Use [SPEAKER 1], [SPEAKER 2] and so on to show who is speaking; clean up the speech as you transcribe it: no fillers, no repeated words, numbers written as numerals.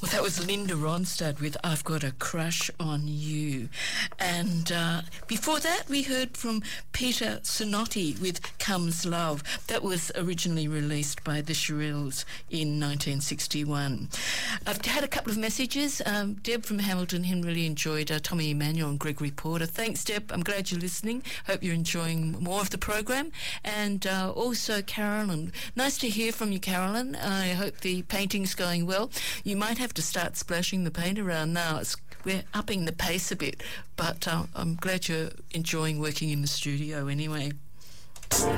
[SPEAKER 1] That was Linda Ronstadt with I've Got a Crush on You. And before that, we heard from Peter Sinotti with Comes Love. That was originally released by the Shirelles in 1961. I've had a couple of messages. Deb from Hamilton really enjoyed Tommy Emmanuel and Gregory Porter. Thanks, Deb. I'm glad you're listening. Hope you're enjoying more of the program. And also Carolyn. Nice to hear from you, Carolyn. I hope the painting's going well. You might have to start splashing the paint around now. We're upping the pace a bit, but I'm glad you're enjoying working in the studio anyway.